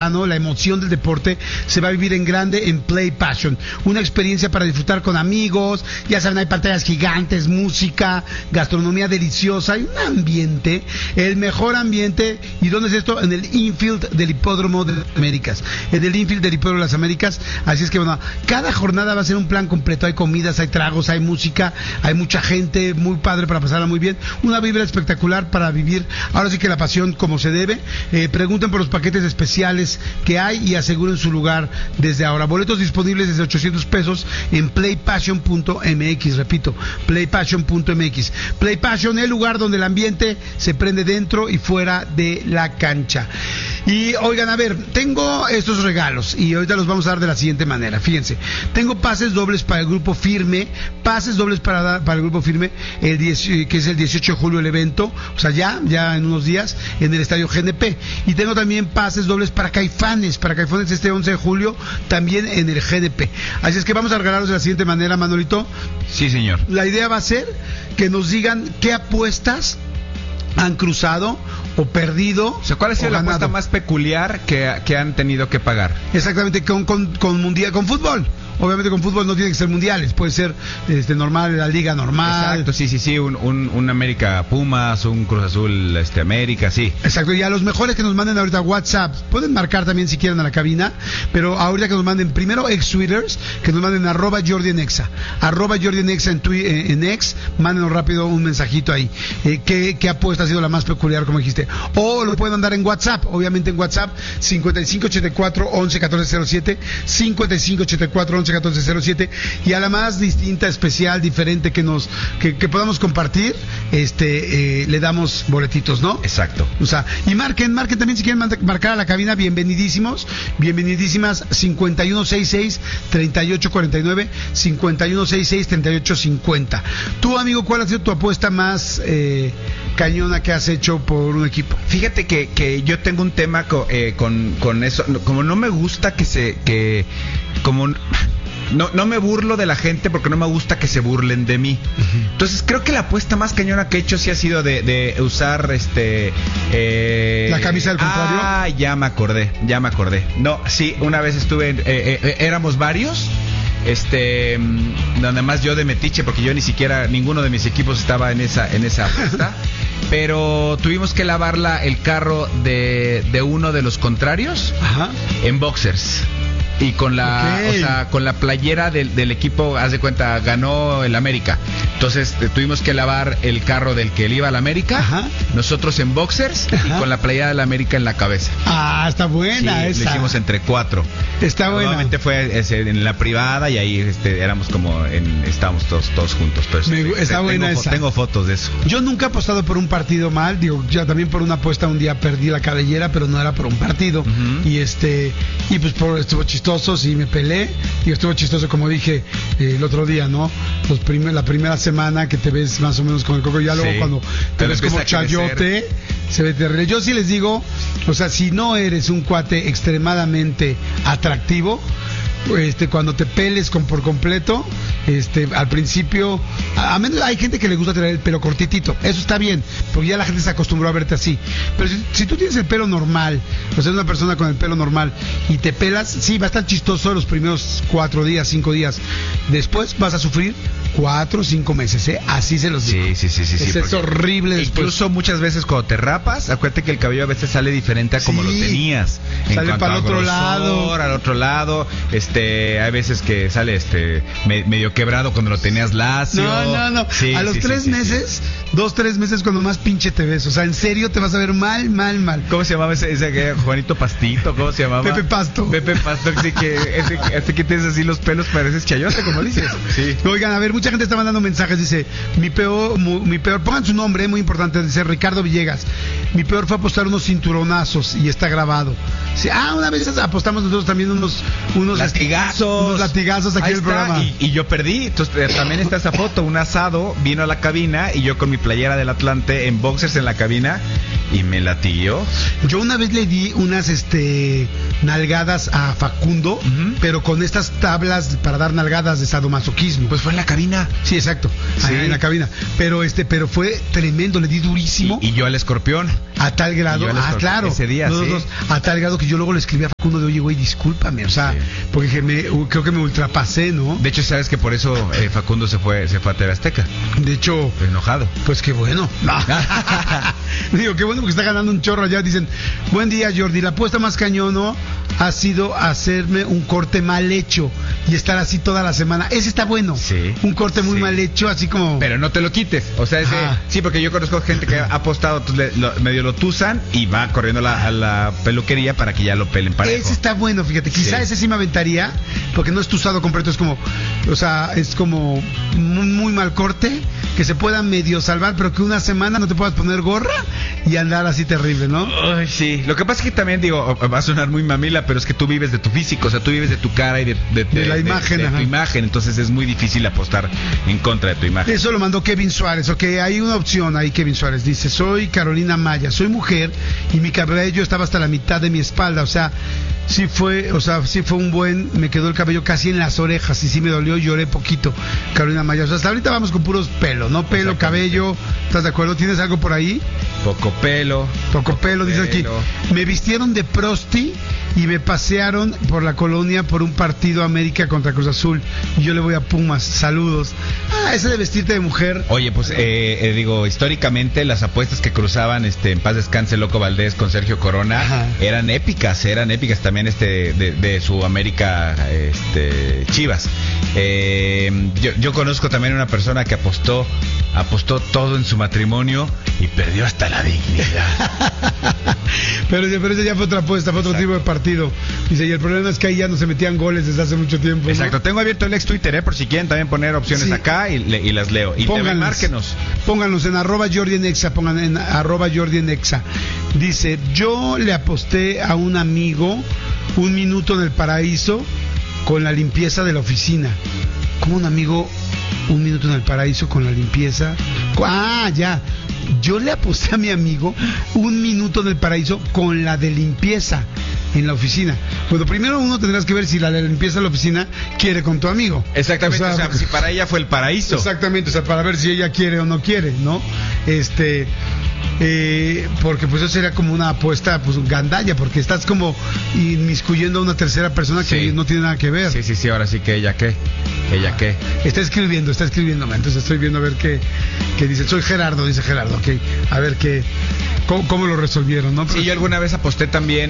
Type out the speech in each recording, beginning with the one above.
la emoción del deporte se va a vivir en grande en Play Passion, una experiencia para disfrutar con amigos, ya saben, hay pantallas gigantes, música, gastronomía deliciosa, hay un ambiente, el mejor ambiente. ¿Y dónde es esto? En el infield del Hipódromo de las Américas, en el infield del Hipódromo de las Américas. Así es que bueno, cada jornada va a ser un plan completo, hay comidas, hay tragos, hay música, hay mucha gente, muy padre para pasarla muy bien, una vibra espectacular para vivir ahora sí que la pasión como se debe. Pregunten por los paquetes especiales que hay y aseguren su lugar desde ahora. Boletos disponibles desde $800 en playpassion.mx, repito, playpassion.mx. Play Passion, el lugar donde el ambiente se prende dentro y fuera de la cancha. Y oigan, a ver, tengo estos regalos y ahorita los vamos a dar de la siguiente manera. Fíjense, tengo pases dobles para el Grupo Firme, pases dobles para el Grupo Firme, que es el 18 de julio el evento, o sea, ya en unos días, en el Estadio GNP. Y tengo también pases dobles para Caifanes este 11 de julio, también en el GNP. Así es que vamos a regalarlos de la siguiente manera, Manolito. Sí, señor. La idea va a ser que nos digan qué apuestas han cruzado o perdido. O sea, ¿cuál ha sido la apuesta más peculiar que han tenido que pagar? Exactamente, con mundial, con fútbol. Obviamente con fútbol no tiene que ser mundiales, puede ser normal, la liga normal. Exacto, sí, un América Pumas, un Cruz Azul América, sí. Exacto, y a los mejores que nos manden ahorita WhatsApp, pueden marcar también si quieren a la cabina, pero ahorita que nos manden primero ex-Twitters, que nos manden @JordiAnexa en X, mándenos rápido un mensajito ahí. ¿Qué apuesta ha sido la más peculiar, como dijiste? O lo pueden mandar en WhatsApp, obviamente en WhatsApp, 5584-111407, 5584-111407, y a la más distinta, especial, diferente que podamos compartir, le damos boletitos, ¿no? Exacto. O sea, y marquen también si quieren marcar a la cabina, bienvenidísimas, 5166-3849, 5166-3850. Tú, amigo, ¿cuál ha sido tu apuesta más cañona que has hecho por un equipo? Fíjate que yo tengo un tema con eso, como no me gusta no me burlo de la gente porque no me gusta que se burlen de mí. Uh-huh. Entonces creo que la apuesta más cañona que he hecho sí ha sido de usar la camisa del contrario. Ah, ya me acordé. No, sí, una vez estuve éramos varios, donde más yo de metiche, porque yo ninguno de mis equipos estaba en esa apuesta. Pero tuvimos que lavar el carro de uno de los contrarios. Ajá. En boxers. Y con la playera del equipo, haz de cuenta, ganó el América. Entonces tuvimos que lavar el carro del que le iba al América. Ajá. Nosotros en boxers. Ajá. Y con la playera del América en la cabeza. Ah, está buena, sí, esa. Lo hicimos entre 4. Está buena. Obviamente fue en la privada y ahí éramos estábamos todos juntos. Pero está buena esa. Tengo fotos de eso. Yo nunca he apostado por un partido mal, ya también por una apuesta un día perdí la cabellera, pero no era por un partido. Uh-huh. Y pues estuvo chistoso, sí, me pelé, y estuvo chistoso, como dije el otro día, ¿no? La primera semana que te ves más o menos con el coco, ya luego cuando te ves como chayote, se ve terrible. Yo sí les digo, o sea, si no eres un cuate extremadamente atractivo, cuando te peles por completo, al principio, a menos hay gente que le gusta tener el pelo cortitito, eso está bien, porque ya la gente se acostumbró a verte así. Pero si tú tienes el pelo normal, o sea, una persona con el pelo normal y te pelas, sí, va a estar chistoso los primeros 4 días, 5 días. Después vas a sufrir 4 o 5 meses, así se los digo. Sí. Es horrible después. Incluso muchas veces cuando te rapas, acuérdate que el cabello a veces sale diferente a como lo tenías. Sale para el otro lado. Al otro lado, hay veces que sale medio quebrado cuando lo tenías lacio. No. Sí, a los 3 meses, 2-3 meses cuando más pinche te ves. O sea, en serio te vas a ver mal. ¿Cómo se llamaba ese Juanito Pastito? ¿Cómo se llamaba? Pepe Pasto, ese que tienes así los pelos, pareces chayote, como dices. Sí. Oigan, a ver, mucha gente está mandando mensajes, dice, mi peor, pongan su nombre, muy importante, dice Ricardo Villegas, mi peor fue apostar unos cinturonazos, y está grabado. Sí, una vez apostamos nosotros también unos latigazos aquí en el programa. Y yo perdí, entonces también está esa foto, un asado, vino a la cabina y yo con mi playera del Atlante en boxers en la cabina y me latiguió. Yo una vez le di unas nalgadas a Facundo, pero con estas tablas para dar nalgadas de sadomasoquismo. Pues fue en la cabina. Sí, exacto, Sí. en la cabina. Pero fue tremendo, le di durísimo. Y yo al escorpión. A tal grado, claro, ese día, sí. A tal grado que yo luego le escribí a Facundo de, oye, güey, discúlpame, o sea, porque creo que me ultrapasé, ¿no? De hecho, sabes que por eso Facundo se fue a TV Azteca. De hecho, enojado. Pues qué bueno. Digo, qué bueno porque está ganando un chorro allá. Dicen, buen día, Jordi, la apuesta más cañón, ¿no? Ha sido hacerme un corte mal hecho y estar así toda la semana. Ese está bueno. Sí. Un corte muy mal hecho, así como... Pero no te lo quites. O sea, sí, porque yo conozco gente que ha apostado, medio lo tusan y va corriendo a la peluquería para que ya lo pelen parejo. Ese está bueno, fíjate. Quizá ese sí me aventaría, porque no es tusado completo, es como... O sea, es como muy mal corte, que se pueda medio salvar, pero que una semana no te puedas poner gorra y andar así terrible, ¿no? Ay, sí. Lo que pasa es que también, digo, va a sonar muy mamila, pero es que tú vives de tu físico, o sea, tú vives de tu cara y de la imagen, de tu imagen, entonces es muy difícil apostar en contra de tu imagen. Eso lo mandó Kevin Suárez. Ok, hay una opción ahí. Kevin Suárez dice, soy Carolina Maya, soy mujer y mi cabello estaba hasta la mitad de mi espalda, o sea, sí fue me quedó el cabello casi en las orejas y sí me dolió, lloré poquito. Carolina Maya, o sea, hasta ahorita vamos con puros pelo, ¿no? Pelo, cabello, ¿estás de acuerdo? ¿Tienes algo por ahí? Poco pelo, dice aquí. Me vistieron de prosti y me pasearon por la colonia por un partido América contra Cruz Azul y yo le voy a Pumas. Saludos. Ese de vestirte de mujer. Oye, pues digo, históricamente las apuestas que cruzaban en paz descanse Loco Valdés con Sergio Corona eran épicas también de su América Chivas. Yo conozco también una persona que apostó todo en su matrimonio y perdió hasta la dignidad. pero esa ya fue otra apuesta, fue otro tipo de partido. Dice, y el problema es que ahí ya no se metían goles desde hace mucho tiempo, ¿no? Exacto, tengo abierto el ex Twitter, por si quieren también poner opciones acá y las leo. Y márquenos. Pónganlos en @JordiEnexa, pongan en @JordiEnexa. Dice, yo le aposté a un amigo 1 minuto en el paraíso con la limpieza de la oficina. ¿Cómo un amigo 1 minuto en el paraíso con la limpieza? Ya. Yo le aposté a mi amigo 1 minuto en el paraíso con la de limpieza en la oficina. Bueno, primero uno tendrás que ver si la de limpieza en la oficina quiere con tu amigo. Exactamente, o sea, si para ella fue el paraíso. Exactamente, o sea, para ver si ella quiere o no quiere, ¿no? Porque pues eso sería como una apuesta pues gandalla, porque estás como inmiscuyendo a una tercera persona que no tiene nada que ver. Sí, ahora sí que ella qué. Está escribiéndome, entonces estoy viendo a ver qué dice. Soy Gerardo, dice Gerardo, ok, a ver cómo lo resolvieron, ¿no? Sí, yo alguna vez aposté también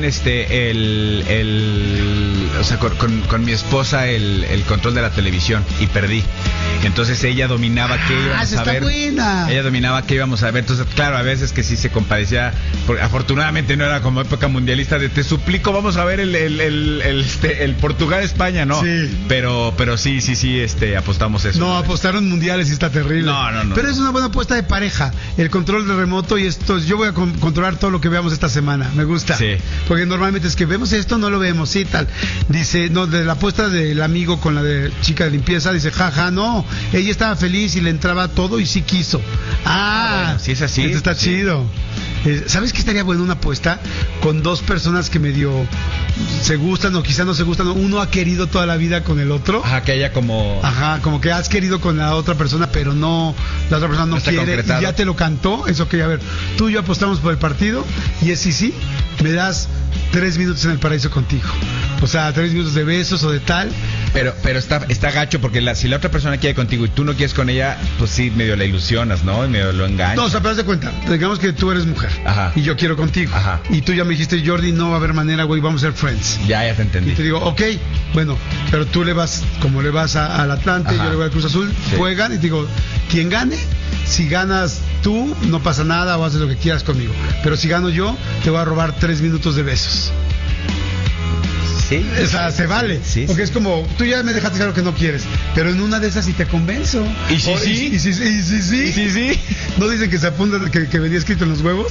o sea, con mi esposa el control de la televisión y perdí. Entonces ella dominaba qué íbamos a ver. Buena. Ella dominaba qué íbamos a ver. Entonces, claro, a veces que sí se compadecía, porque afortunadamente no era como época mundialista de te suplico, vamos a ver el Portugal-España, ¿no? Sí. Pero sí, apostamos eso. No, apostaron mundiales y está terrible. No. Pero es una buena apuesta de pareja, el control de remoto y esto. Yo voy a controlar todo lo que veamos esta semana, me gusta. Sí. Porque normalmente es que vemos esto, no lo vemos, sí, tal. Dice, no, de la apuesta del amigo con la de chica de limpieza, dice, jaja, no, ella estaba feliz y le entraba todo y sí quiso. Bueno, sí es así. Esto está chido. ¿Sabes qué estaría bueno una apuesta con dos personas que medio se gustan o quizá no se gustan? Uno ha querido toda la vida con el otro. Que haya como que has querido con la otra persona, pero no, la otra persona no quiere concretado. Y ya te lo cantó. Eso que, a ver, tú y yo apostamos por el partido y es sí, me das 3 minutos en el paraíso contigo. O sea, 3 minutos de besos o de tal. Pero está gacho porque si la otra persona quiere contigo y tú no quieres con ella, pues sí, medio la ilusionas, ¿no? Y medio lo engañas. No, o sea, pero haz de cuenta, digamos que tú eres mujer y yo quiero contigo. Y tú ya me dijiste, Jordi, no va a haber manera, güey, vamos a ser friends. Ya te entendí. Y te digo, ok, bueno, pero tú le vas, como le vas al Atlante, yo le voy al Cruz Azul, juegan y te digo, quien gane, si ganas tú, no pasa nada o haces lo que quieras conmigo. Pero si gano yo, te voy a robar 3 minutos de besos. Sí. O sea, se vale. Sí, porque es como, tú ya me dejaste claro que no quieres, pero en una de esas sí te convenzo. ¿Y sí? Sí. ¿No dicen que se apunta que venía escrito en los huevos?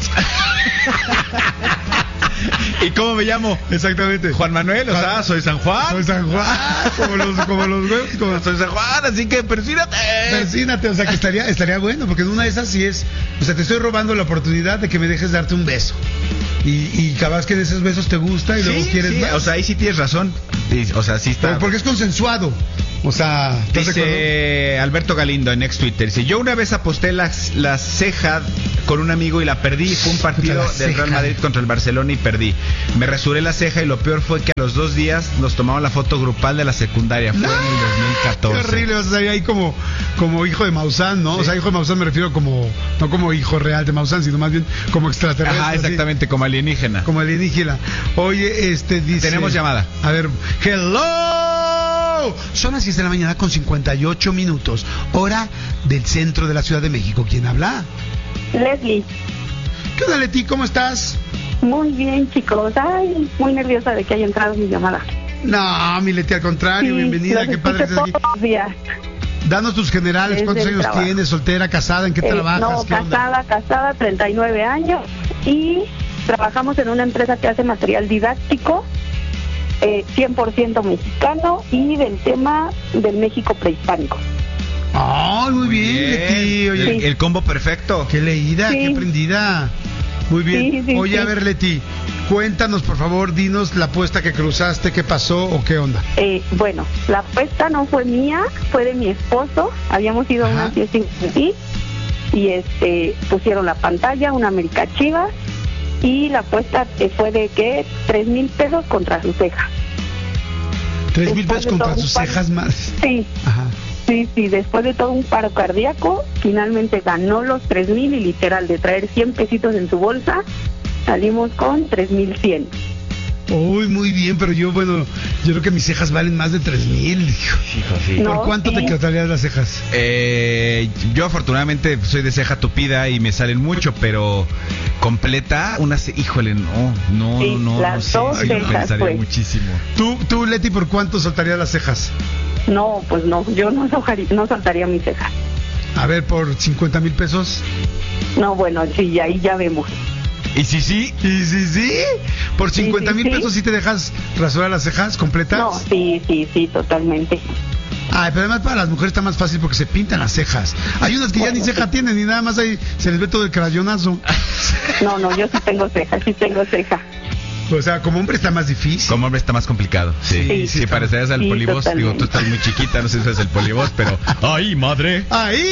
¿Y cómo me llamo? Exactamente. Juan Manuel, o sea, soy San Juan. Soy San Juan, como los huevos. Soy San Juan, así que persínate. O sea, que estaría bueno, porque en una de esas sí es, o sea, te estoy robando la oportunidad de que me dejes darte un beso. y capaz que en esos besos te gusta y luego quieres más. O sea, ahí sí tienes razón. O sea, sí está. Porque es consensuado. O sea, dice Alberto Galindo en ex Twitter, dice, yo una vez aposté la ceja con un amigo y la perdí. Fue un partido del Real Madrid contra el Barcelona y perdí. Me rasuré la ceja y lo peor fue que a los 2 días nos tomaron la foto grupal de la secundaria. Fue en el 2014. Qué horrible, o sea, ahí como hijo de Maussan, ¿no? Sí. O sea, hijo de Maussan me refiero no como hijo real de Maussan, sino más bien como extraterrestre. Ajá, exactamente, ¿sí? Como alienígena. Como alienígena. Oye, dice... Tenemos llamada. A ver, hello. Son las 10 de la mañana con 58 minutos, hora del centro de la Ciudad de México. ¿Quién habla? Leslie. ¿Qué onda, Leti? ¿Cómo estás? Muy bien, chicos. Ay, muy nerviosa de que haya entrado mi llamada. No, mi Leti, al contrario, sí, bienvenida. Qué padre que estés aquí. Todos los días. Danos tus generales, ¿cuántos años tienes? ¿Soltera, casada? ¿En qué trabajas? No, casada, 39 años. Y trabajamos en una empresa que hace material didáctico, 100% mexicano y del tema del México prehispánico. ¡Ay, muy bien, Leti! Oye, sí. El combo perfecto. ¡Qué leída, sí. qué aprendida! Muy bien. Sí, Oye, a ver, Leti, cuéntanos, por favor, dinos la apuesta que cruzaste, qué pasó o qué onda. Bueno, la apuesta no fue mía, fue de mi esposo. Habíamos ido a una fiesta infantil y pusieron la pantalla, una América Chivas, y la apuesta fue de que 3,000 pesos contra su ceja. 3,000 pesos contra sus cejas más. Sí. Ajá. Sí, después de todo un paro cardíaco, finalmente ganó los 3,000 y literal, de traer 100 pesitos en su bolsa, salimos con 3,100. Uy, muy bien, pero yo creo que mis cejas valen más de 3,000. Hijo, sí. ¿Por cuánto te cortarías las cejas? Yo afortunadamente soy de ceja tupida y me salen mucho, pero completa, híjole, no sé, yo pensaría muchísimo. ¿Tú, Leti, por cuánto soltarías las cejas? No, pues no, yo no soltaría mi ceja. A ver, ¿por 50,000 pesos? No, bueno, sí, ahí ya vemos. ¿Y si sí? ¿Por 50,000 pesos sí te dejas rasurar las cejas completas? No, sí, totalmente. Ay, pero además para las mujeres está más fácil porque se pintan las cejas. Hay unas que ya ni ceja tienen, ni nada más ahí se les ve todo el crayonazo. No, yo sí tengo ceja. O sea, como hombre está más difícil. Como hombre está más complicado. Sí, parecerías al polibos. Totalmente. Digo, tú estás muy chiquita, no sé si eres el polibos, pero... ¡Ay, madre!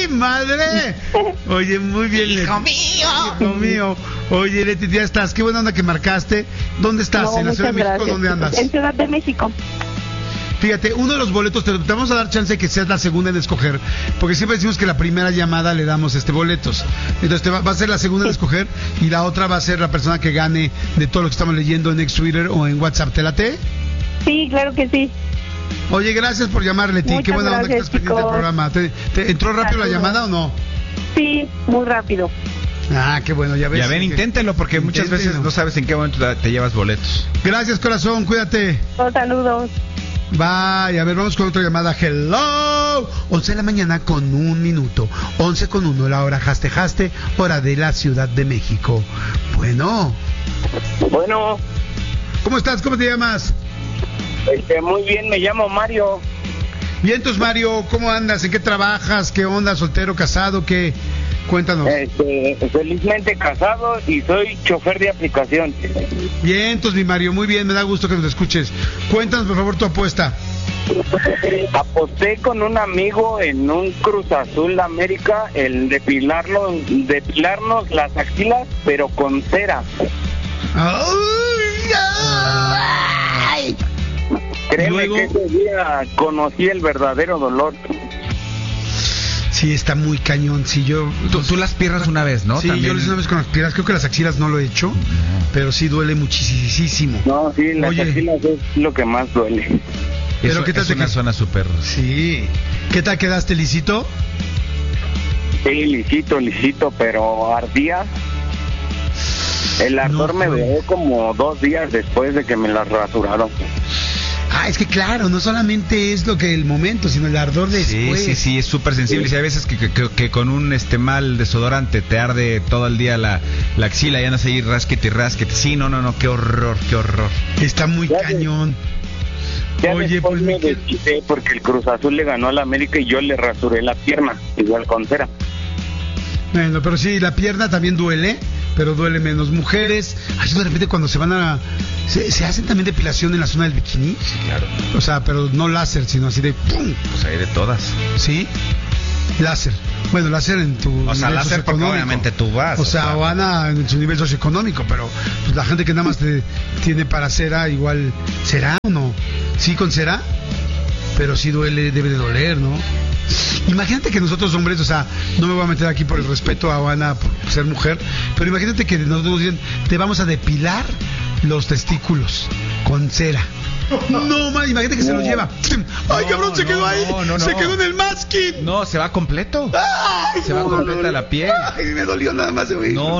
Oye, muy bien, ¡Hijo Leti. mío! Hijo mío. Oye, Leti, ya estás. Qué buena onda que marcaste. ¿Dónde estás? No, ¿En la Ciudad de México? gracias. ¿Dónde andas? En Ciudad de México. Fíjate, uno de los boletos, te vamos a dar chance de que seas la segunda en escoger, porque siempre decimos que la primera llamada le damos boletos. Entonces va a ser la segunda en escoger y la otra va a ser la persona que gane de todo lo que estamos leyendo en ex Twitter o en WhatsApp. ¿Te late? Sí, claro que sí. Oye, gracias por llamar, Leti. Qué buena onda que estás pendiente del programa. ¿Te entró rápido la llamada o no? Sí, muy rápido. Ah, qué bueno, ya ves. Ya ven, inténtenlo, porque muchas veces no sabes en qué momento te llevas boletos. Gracias, corazón, cuídate. Saludos. Bye, a ver, vamos con otra llamada. Hello, 11 de la mañana con 1 minuto, 11 con 1, la hora jaste, hora de la Ciudad de México. Bueno, ¿cómo estás? ¿Cómo te llamas? Muy bien, me llamo Mario. Bien, entonces, Mario, ¿cómo andas? ¿En qué trabajas? ¿Qué onda? ¿Soltero, casado? ¿Qué? Cuéntanos. Felizmente casado y soy chofer de aplicación. Bien, entonces, mi Mario, muy bien, me da gusto que nos escuches. Cuéntanos, por favor, tu apuesta. Aposté con un amigo en un Cruz Azul América el depilarnos las axilas, pero con cera. ¡Ay! Créeme que ese día conocí el verdadero dolor. Sí, está muy cañón. Sí, Tú las piernas una vez, ¿no? Sí, ¿También? yo lo hice una vez con las piernas. Creo que las axilas no lo he hecho, pero sí duele muchísimo. No, sí, las axilas es lo que más duele. Pero ¿qué tal? Es una zona súper... Sí. ¿Qué tal quedaste, lisito? Sí, lisito, pero ardía. El ardor me duró como 2 días después de que me las rasuraron. Ah, es que claro, no solamente es lo que el momento, sino el ardor de después. Sí, es súper sensible. Sí. Y hay veces que con un mal desodorante te arde todo el día la axila y andas ahí rasquete. Sí, no, qué horror. Está muy cañón. Oye, pues me desquité porque el Cruz Azul le ganó a la América y yo le rasuré la pierna, igual con cera. Bueno, pero sí, la pierna también duele pero duele menos. Mujeres, ay, de repente cuando se van a... ¿Se hacen también depilación en la zona del bikini? Sí, claro. O sea, pero no láser, sino así de ¡pum! Pues hay de todas. ¿Sí? Láser. Bueno, láser en tu O sea, nivel láser porque socioeconómico. obviamente tú vas. O sea, van en su nivel socioeconómico, pero pues, la gente que nada más tiene para cera, igual, ¿será o no? Sí, con cera, pero sí duele, debe de doler, ¿no? Imagínate que nosotros hombres, o sea, no me voy a meter aquí por el respeto a Ana por ser mujer, pero imagínate que nosotros nos dicen, te vamos a depilar los testículos con cera. No, man, imagínate que se los lleva. Ay, cabrón, se quedó ahí. Se quedó en el masking. No, se va completo. Ay, se va completa la piel. Ay, me dolió nada más de oír. No,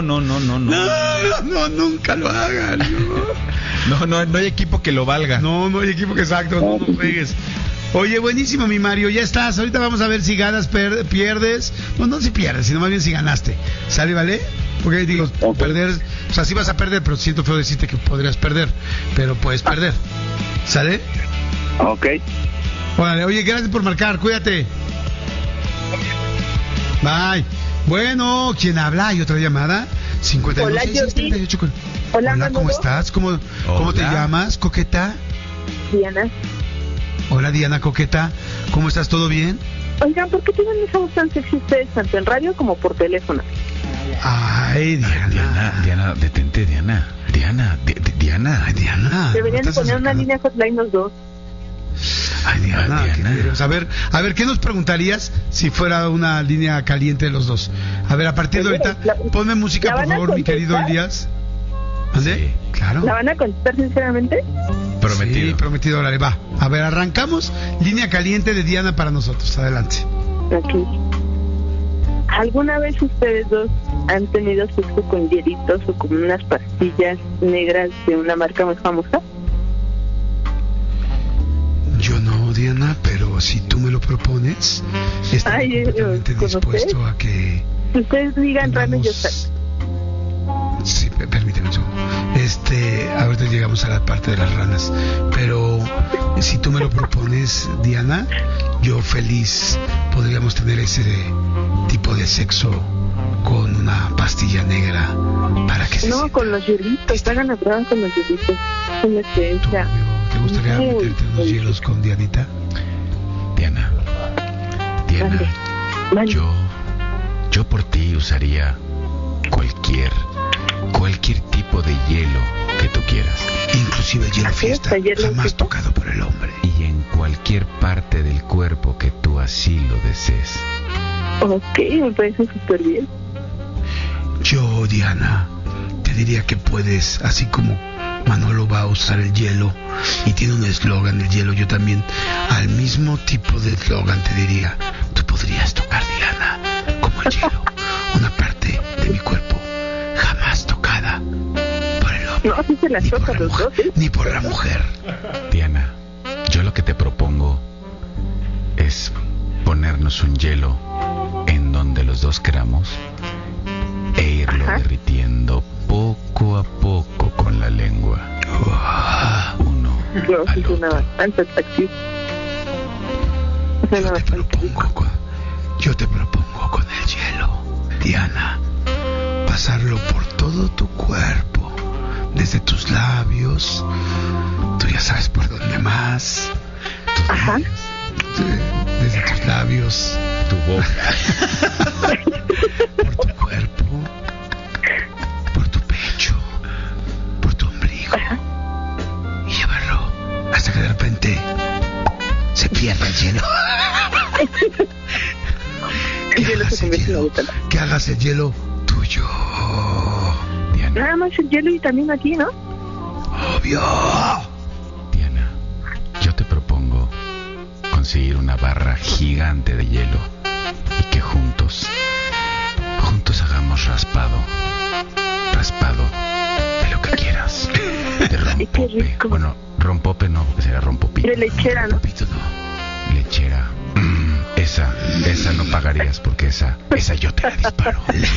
nunca lo hagan. No hay equipo que lo valga. No hay equipo que exacto, no juegues. Oye, buenísimo, mi Mario, ya estás. Ahorita vamos a ver si ganas, pierdes. No si pierdes, sino más bien si ganaste. ¿Sale, vale? Porque digo, perder, o sea, sí vas a perder, pero siento feo decirte que podrías perder, pero puedes perder. ¿Sale? Ok. Órale, oye, gracias por marcar, cuídate. Bye. Bueno, ¿quién habla? ¿Hay otra llamada? 52 Hola, 638. Hola, ¿cómo estás? ¿Cómo te llamas, coqueta? Diana. Hola, Diana Coqueta. ¿Cómo estás? ¿Todo bien? Oigan, ¿por qué tienen esa voz tan sexy ustedes, tanto en radio como por teléfono? Ay, Diana, detente, Diana. Diana. Ay, Diana. Deberían poner una línea hotline los dos. Ay, Diana. A ver, ¿qué nos preguntarías si fuera una línea caliente de los dos? A ver, a partir de ahorita, ponme música, por favor, mi querido Elías. ¿Dónde? Sí. Claro. ¿La van a contestar sinceramente? Prometido. Sí, prometido, órale, va. A ver, arrancamos. Línea caliente de Diana para nosotros. Adelante. Aquí. ¿Alguna vez ustedes dos han tenido sexo con hielitos o con unas pastillas negras de una marca muy famosa? Yo no, Diana, pero si tú me lo propones, estoy completamente dispuesto a que... Ustedes digan rana y yo sé. Sí, permíteme un segundo. Ahorita llegamos a la parte de las ranas, pero si tú me lo propones, Diana, yo feliz podríamos tener ese tipo de sexo con una pastilla negra para que se No, con los hielitos, hagan la prueba con los hielitos. Con la experiencia. ¿Te gustaría meterte unos hielos con Dianita? Diana, Vale. yo por ti usaría cualquier tipo de hielo que tú quieras. Inclusive el hielo fiesta, hielo jamás fiesta. tocado por el hombre. Y en cualquier parte del cuerpo que tú así lo desees. Ok, me parece súper bien. Yo, Diana, te diría que puedes, así como Manolo va a usar el hielo y tiene un eslogan del hielo, yo también al mismo tipo de eslogan te diría, tú podrías tocar, Diana, como el hielo, una parte de mi cuerpo jamás tocada por el hombre. No, así se las toca los dos, ¿eh? Ni por la mujer. Diana, yo lo que te propongo es ponernos un hielo en donde los dos queramos e irlo derritiendo poco a poco con la lengua. Uno al otro. Bastante atractivo. Yo te propongo con el hielo, Diana, pasarlo por todo tu cuerpo, desde tus labios, tú ya sabes por dónde más, desde tus labios, tu boca, por tu cuerpo, por tu pecho, por tu ombligo, y llevarlo hasta que de repente se pierda el hielo. Que hagas el hielo tuyo, Diana. Nada más el hielo y también aquí, ¿no? Obvio. Diana, yo te propongo conseguir una barra gigante de hielo y que juntos hagamos raspado de lo que quieras, de rompope. Bueno, rompope no, porque sería rompopito. De lechera, ¿no? Rompopito no. Lechera. Esa no pagarías porque esa yo te la disparo.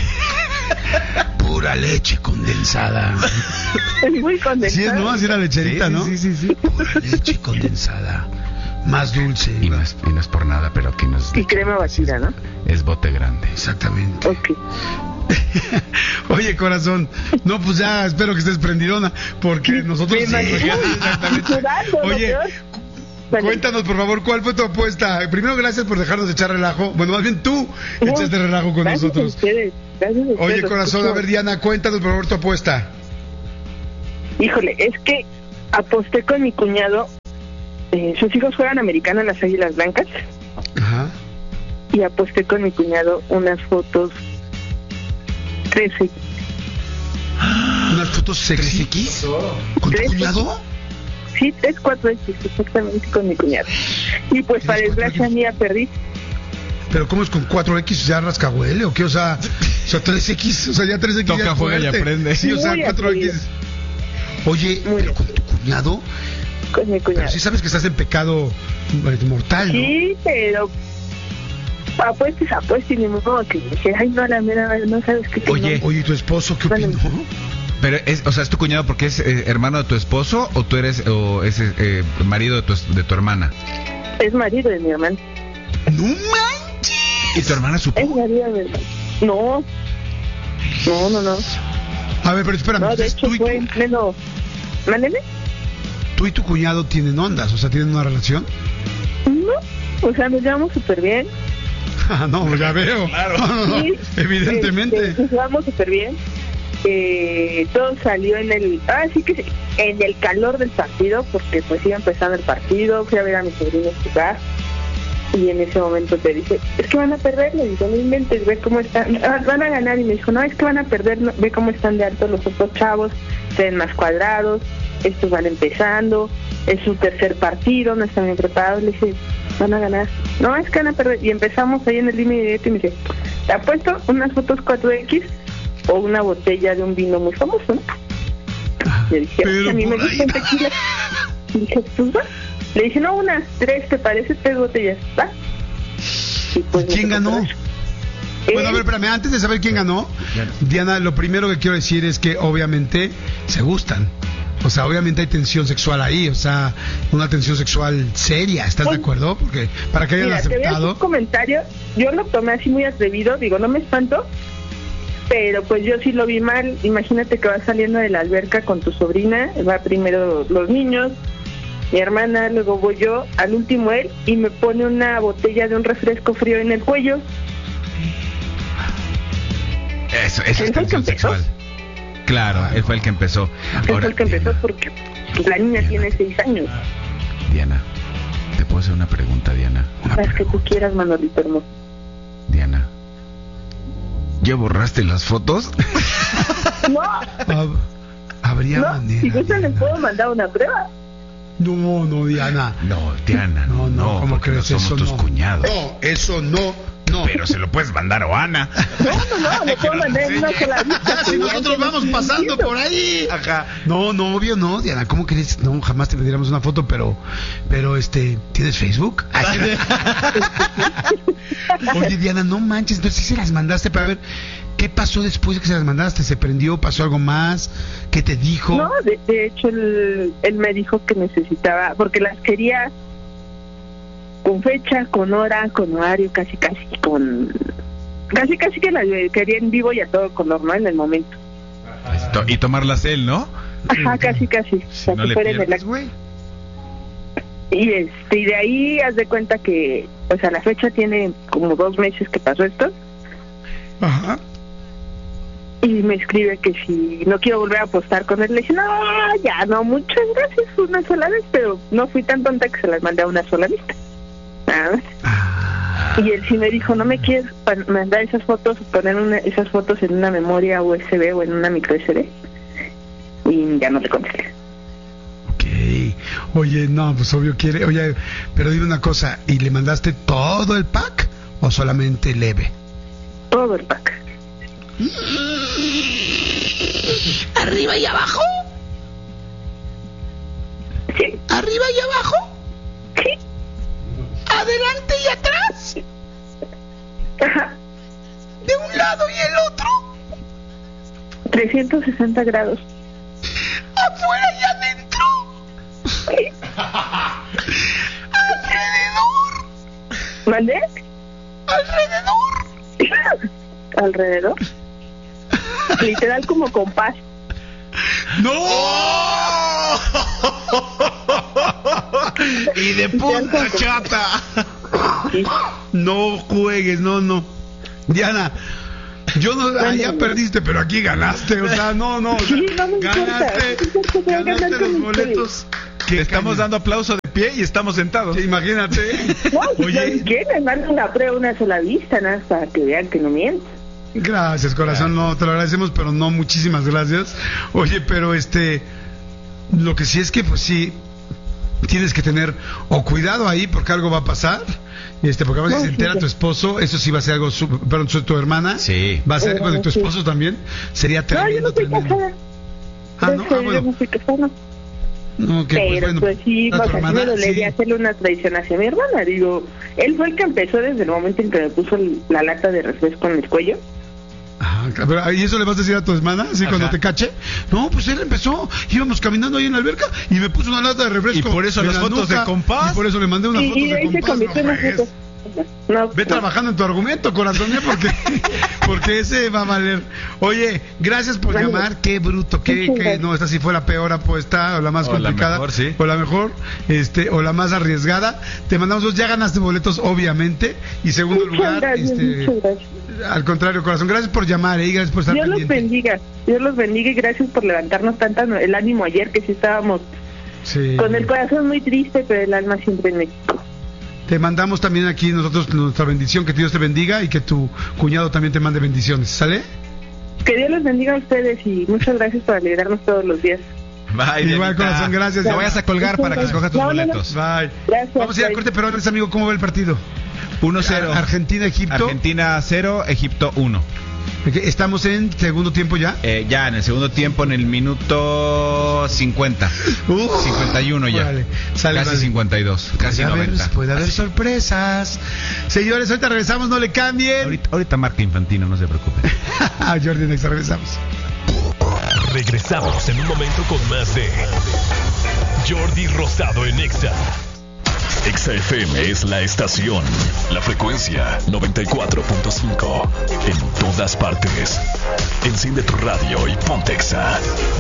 Pura leche condensada. Es muy condensada. Sí, no, así la lecherita, sí, ¿no? Sí. Pura leche condensada. Más dulce. Y no es por nada, pero aquí no es. Y crema batida, ¿no? Es bote grande. Exactamente. Ok. Oye, corazón, no, pues ya espero que estés prendidona, porque nosotros... Me imagino. Exactamente. Sudando, lo Oye, peor. Vale. cuéntanos, por favor, ¿cuál fue tu apuesta? Primero, gracias por dejarnos echar relajo. Bueno, más bien tú echaste relajo con Gracias nosotros. a ustedes, gracias a Oye, ustedes, corazón, a ver, Diana, cuéntanos, por favor, tu apuesta. Híjole, es que aposté con mi cuñado. Sus hijos juegan americano en las Águilas Blancas. Ajá. Y aposté con mi cuñado unas fotos 13. ¿Unas fotos sexy? ¿Con tu 3X. cuñado? Sí, 3, 4X, exactamente con mi cuñado. Y pues para 3, 4X. desgracia mía perdí. ¿Pero cómo es con 4X? ¿Ya rascahuele o qué? O sea 3X, o sea, ya 3X Toca, ya es juega y fuerte. aprende. Sí, o sea, Muy 4X. atrevido. Oye, Muy pero con tu cuñado, Con mi pero cuñado. sí sabes que estás en pecado mortal, ¿no? Sí, pero apuestas y ni modo que dije, ay, no, la mera, no sabes qué. Oye, Oye, ¿y tu esposo qué Bueno. opinó? Pero o sea, ¿es tu cuñado porque es hermano de tu esposo o tú eres marido de tu hermana? Es marido de mi hermano. ¡No manches! ¿Y tu hermana supo? Es marido de mi hermano. No. A ver, pero espérame, No, de entonces, hecho tú y fue en pleno... ¿Mándeme? tú y tu cuñado tienen ondas, o sea, ¿tienen una relación? No, o sea, nos llevamos súper bien. Ah, no, ya veo. Claro. No, Sí, evidentemente. nos llevamos súper bien. Todo salió en el... sí que sí, en el calor del partido, porque pues iba empezando el partido, fui a ver a mis sobrinos jugar, y en ese momento te dije, es que van a perder, le digo, no inventes, ve cómo están, van a ganar, y me dijo, no, es que van a perder, no, ve cómo están de alto los otros chavos, se ven más cuadrados, estos van empezando, es su tercer partido, no están bien preparados, le dije, van a ganar, no, es que van a perder, y empezamos ahí en el límite directo, y me dice, te apuesto unas fotos 4X o una botella de un vino muy famoso, ¿no? Le dije, Pero a mí me por gusta el ahí. tequila. Le dije, pues va. Le dije, no, unas 3, ¿te parece? 3 botellas, ¿va? Y pues ¿Quién me ganó? tocó eso. Bueno, a ver, espérame, antes de saber quién ganó, Diana, lo primero que quiero decir es que obviamente se gustan. O sea, obviamente hay tensión sexual ahí, o sea, una tensión sexual seria, ¿estás de Pues, acuerdo? Porque para que hayan Mira, te voy a hacer un aceptado... comentario. Yo lo tomé así muy atrevido, digo, no me espanto, pero pues yo sí lo vi mal. Imagínate que vas saliendo de la alberca con tu sobrina, va primero los niños, mi hermana, luego voy yo, al último él, y me pone una botella de un refresco frío en el cuello. Eso ¿Él es fue el que tensión empezó? sexual. Claro, él fue el que empezó. Él fue el que empezó porque pues, la niña tiene 6 años. Diana, ¿te puedo hacer una pregunta, Diana? Las que tú quieras, Manolito hermoso. Diana, ¿ya borraste las fotos? No, Habría no, manera. si gustan les Diana. puedo mandar una prueba. No, Diana. No, Diana, No, ¿cómo porque crees? no somos Eso tus no. cuñados. No, eso no. Pero se lo puedes mandar a Ana. No, le puedo mandar en una sola vista. Si nosotros vamos pasando por ahí. Ajá. No, obvio no, Diana, ¿cómo crees? No, jamás te pediríamos una foto, pero ¿tienes Facebook? Oye, Diana, no manches, entonces sí se las mandaste para ver qué pasó después de que se las mandaste. ¿Se prendió? ¿Pasó algo más? ¿Qué te dijo? No, de hecho él me dijo que necesitaba, porque las quería con fecha, con hora, con horario, casi que las quería en vivo y a todo color, ¿no? En el momento. Y tomarlas él, ¿no? Ajá, casi. O sea, no que le fuera en el pierdes, acto. Y de ahí haz de cuenta que, o sea, la fecha tiene como 2 meses que pasó esto. Ajá. Y me escribe que si no quiero volver a apostar con él. Le dije, no, ya no, muchas gracias, una sola vez, pero no fui tan tonta que se las mandé a una sola vista. Nada más. Y él sí me dijo, no me quieres mandar esas fotos, poner esas fotos en una memoria USB o en una micro SD. Y ya no le contesté. Ok. Oye, no, pues obvio quiere. Oye, pero dime una cosa, ¿y le mandaste todo el pack o solamente leve? Todo el pack. ¿Arriba y abajo? Sí. ¿Arriba y abajo? Sí. ¿Adelante y atrás? Ajá. ¿De un lado y el otro? 360 grados. ¿Afuera y adentro? ¿Alrededor? ¿Mandé? ¿Alrededor? ¿Alrededor? literal como compás. ¡No! Y de punta chata. No juegues, no. Diana, yo no, ya perdiste, pero aquí ganaste, o sea, no, Sí, no me ganaste los boletos. Que estamos dando aplauso de pie y estamos sentados. Sí, imagínate. No, Oye, ¿qué? Me mandan una prueba una sola vista, nada, para que vean que no miento. gracias, corazón, no, te lo agradecemos, pero no, muchísimas gracias. Oye, pero lo que sí es que, pues sí, tienes que tener o cuidado ahí porque algo va a pasar. Porque a veces se entera tu esposo, eso sí va a ser algo, perdón, tu hermana. Sí. Va a ser algo de tu esposo también. Sería tremendo, tremendo. Yo no soy casada. No, pero pues sí, o sea, me dolería hacerle una traición hacia mi hermana. Digo, él fue el que empezó desde el momento en que me puso la lata de refresco en el cuello. Ajá, pero ¿y eso le vas a decir a tu hermana? ¿Así cuando te cache? No, pues él empezó, íbamos caminando ahí en la alberca y me puso una lata de refresco. Y por eso las fotos de compás. Y por eso le mandé unas fotos de compás. Ve trabajando en tu argumento, corazón, porque ese va a valer. Oye, gracias por llamar. Qué bruto, no, esta sí fue la peor apuesta, o la más complicada, la mejor, sí. o la mejor, o la más arriesgada. Te mandamos ya ganaste boletos, obviamente, y segundo lugar, muchas gracias. Al contrario, corazón, gracias por llamar, gracias por estar pendiente. Dios los bendiga y gracias por levantarnos tanto el ánimo ayer, que sí estábamos con el corazón muy triste, pero el alma siempre en México. Te mandamos también aquí nosotros nuestra bendición, que Dios te bendiga y que tu cuñado también te mande bendiciones, ¿sale? Que Dios los bendiga a ustedes y muchas gracias por alegrarnos todos los días. Bye, igual, corazón, gracias. Te vayas a colgar para que escojas tus boletos. Bye. Gracias. Vamos a ir a corte, pero antes, amigo, ¿cómo va el partido? 1-0. Argentina-Egipto. Argentina 0, Egipto 1. ¿Estamos en segundo tiempo ya? Ya, en el segundo tiempo, en el minuto 50. 51 ya. Vale. Casi 52, casi 90. Puede haber sorpresas. Señores, ahorita regresamos, no le cambien. Ahorita marca Infantino, no se preocupen. Jordi Nexa, regresamos. Regresamos en un momento con más de Jordi Rosado en Exa. Exa FM es la estación. La frecuencia 94.5. En todas partes. Enciende tu radio y ponte Exa.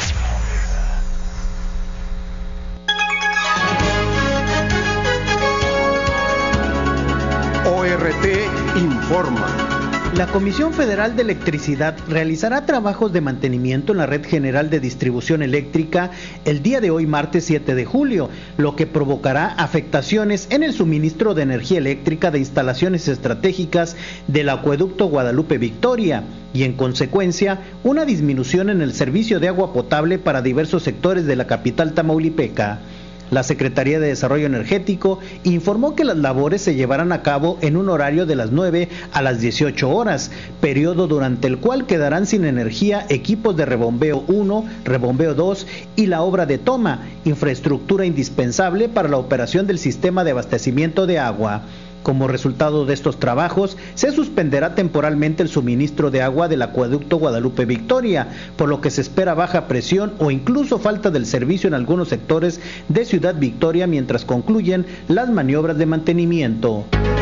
ORT informa. La Comisión Federal de Electricidad realizará trabajos de mantenimiento en la Red General de Distribución Eléctrica el día de hoy, martes 7 de julio, lo que provocará afectaciones en el suministro de energía eléctrica de instalaciones estratégicas del acueducto Guadalupe Victoria y, en consecuencia, una disminución en el servicio de agua potable para diversos sectores de la capital tamaulipeca. La Secretaría de Desarrollo Energético informó que las labores se llevarán a cabo en un horario de las 9 a las 18 horas, periodo durante el cual quedarán sin energía equipos de rebombeo 1, rebombeo 2 y la obra de toma, infraestructura indispensable para la operación del sistema de abastecimiento de agua. Como resultado de estos trabajos, se suspenderá temporalmente el suministro de agua del acueducto Guadalupe Victoria, por lo que se espera baja presión o incluso falta del servicio en algunos sectores de Ciudad Victoria mientras concluyen las maniobras de mantenimiento.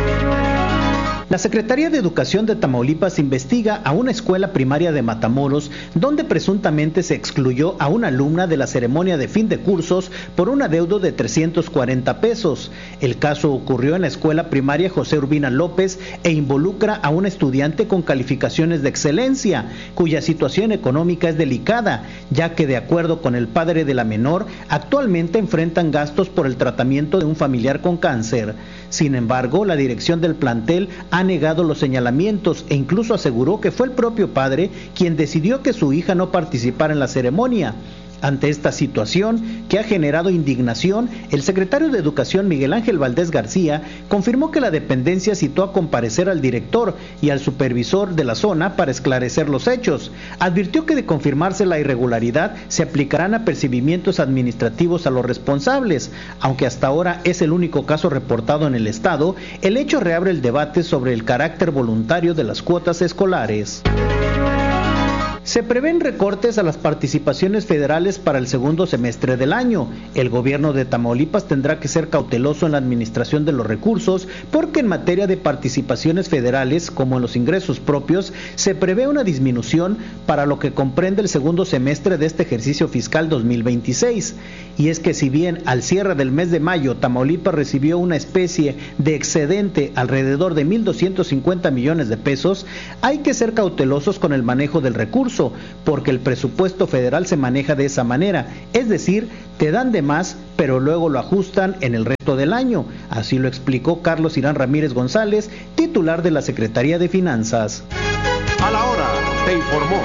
La Secretaría de Educación de Tamaulipas investiga a una escuela primaria de Matamoros donde presuntamente se excluyó a una alumna de la ceremonia de fin de cursos por un adeudo de 340 pesos. El caso ocurrió en la escuela primaria José Urbina López e involucra a una estudiante con calificaciones de excelencia, cuya situación económica es delicada, ya que de acuerdo con el padre de la menor, actualmente enfrentan gastos por el tratamiento de un familiar con cáncer. Sin embargo, la dirección del plantel ha negado los señalamientos e incluso aseguró que fue el propio padre quien decidió que su hija no participara en la ceremonia. Ante esta situación, que ha generado indignación, el secretario de Educación Miguel Ángel Valdés García confirmó que la dependencia citó a comparecer al director y al supervisor de la zona para esclarecer los hechos. Advirtió que de confirmarse la irregularidad se aplicarán apercibimientos administrativos a los responsables. Aunque hasta ahora es el único caso reportado en el estado, el hecho reabre el debate sobre el carácter voluntario de las cuotas escolares. Se prevén recortes a las participaciones federales para el segundo semestre del año. El gobierno de Tamaulipas tendrá que ser cauteloso en la administración de los recursos porque en materia de participaciones federales, como en los ingresos propios, se prevé una disminución para lo que comprende el segundo semestre de este ejercicio fiscal 2026. Y es que si bien al cierre del mes de mayo Tamaulipas recibió una especie de excedente alrededor de 1.250 millones de pesos, hay que ser cautelosos con el manejo del recurso, porque el presupuesto federal se maneja de esa manera, es decir, te dan de más, pero luego lo ajustan en el resto del año. Así lo explicó Carlos Irán Ramírez González, titular de la Secretaría de Finanzas. A la hora, te informó.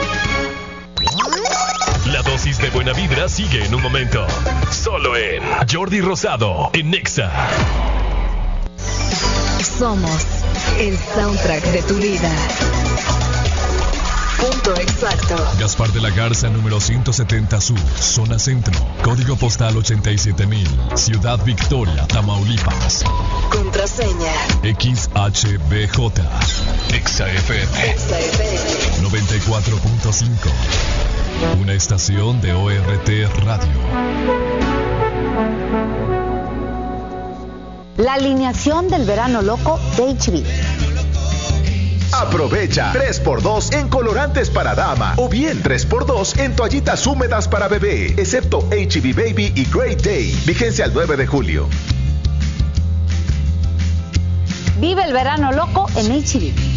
La dosis de buena vibra sigue en un momento. Solo en Jordi Rosado, en Nexa. Somos el soundtrack de tu vida. Punto exacto. Gaspar de la Garza, número 170 Sur, zona centro. Código postal 87,000. Ciudad Victoria, Tamaulipas. Contraseña XHBJ. XFM 94.5. Una estación de ORT Radio. La alineación del verano loco de HB. Aprovecha 3x2 en colorantes para dama o bien 3x2 en toallitas húmedas para bebé, excepto HB Baby y Great Day. Vigencia al 9 de julio. Vive el verano loco en HB.